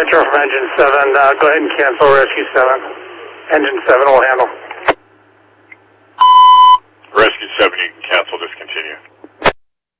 departure from engine 7. Go ahead and cancel rescue 7. Engine 7 will handle.